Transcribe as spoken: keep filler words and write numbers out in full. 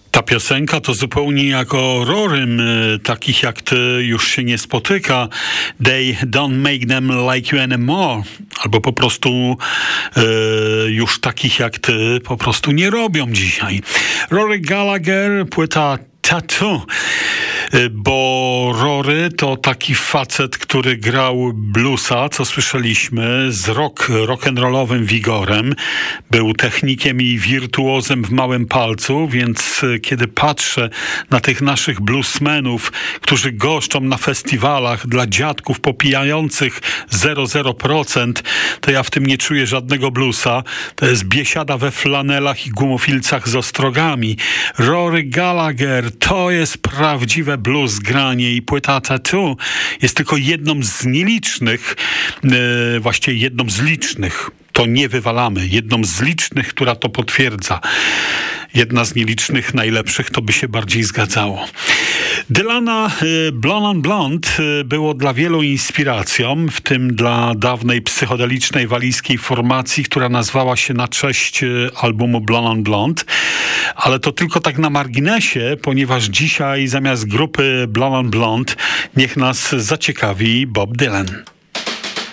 Ta piosenka to zupełnie jak o Rorym, takich jak ty już się nie spotyka. They don't make them like you anymore. Albo po prostu e, już takich jak ty po prostu nie robią dzisiaj. Rory Gallagher, płyta Tattoo, bo Rory to taki facet, który grał bluesa, co słyszeliśmy, z rock, rock'n'rollowym wigorem. Był technikiem i wirtuozem w małym palcu, więc kiedy patrzę na tych naszych bluesmenów, którzy goszczą na festiwalach dla dziadków popijających zero przecinek zero procent, to ja w tym nie czuję żadnego bluesa. To jest biesiada we flanelach i gumofilcach z ostrogami. Rory Gallagher to jest prawdziwe blues granie i płyta Tattoo jest tylko jedną z nielicznych, e, właściwie jedną z licznych, to nie wywalamy, jedną z licznych, która to potwierdza. Jedna z nielicznych najlepszych, to by się bardziej zgadzało. Dylana y, Blonde on Blonde y, było dla wielu inspiracją, w tym dla dawnej psychodelicznej walijskiej formacji, która nazwała się na cześć y, albumu Blonde on Blonde. Ale to tylko tak na marginesie, ponieważ dzisiaj zamiast grupy Blonde on Blonde niech nas zaciekawi Bob Dylan.